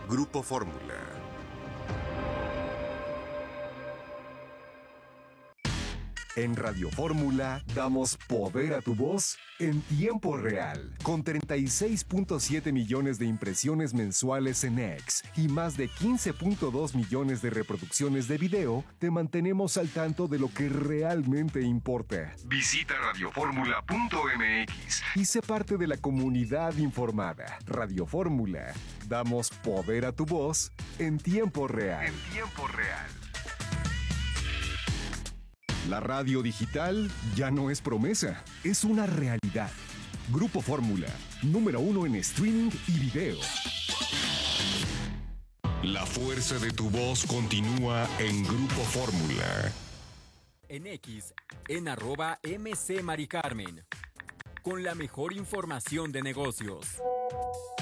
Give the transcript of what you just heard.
Grupo Fórmula. En Radio Fórmula damos poder a tu voz en tiempo real. Con 36.7 millones de impresiones mensuales en X y más de 15.2 millones de reproducciones de video, te mantenemos al tanto de lo que realmente importa. Visita radioformula.mx y sé parte de la comunidad informada. Radio Fórmula. Damos poder a tu voz en tiempo real. En tiempo real. La radio digital ya no es promesa, es una realidad. Grupo Fórmula, número 1 en streaming y video. La fuerza de tu voz continúa en Grupo Fórmula. En X, en @MC Mari Carmen. Con la mejor información de negocios.